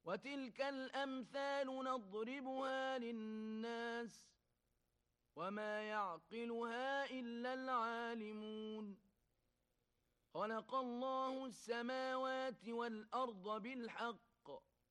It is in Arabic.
وتلك الأمثال نضربها للناس وما يعقلها إلا العالمون. خلق الله السماوات والأرض بالحق